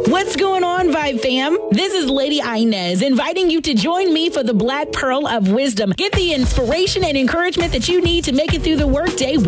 What's going on, Vibe fam? This is Lady Inez inviting you to join me for the Black Pearl of Wisdom. Get the inspiration and encouragement that you need to make it through the workday